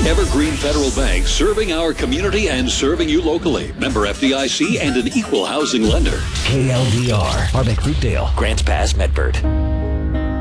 Evergreen Federal Bank, serving our community and serving you locally. Member FDIC and an equal housing lender. KLDR, Harbeck Fruitdale, Grants Pass, Medford.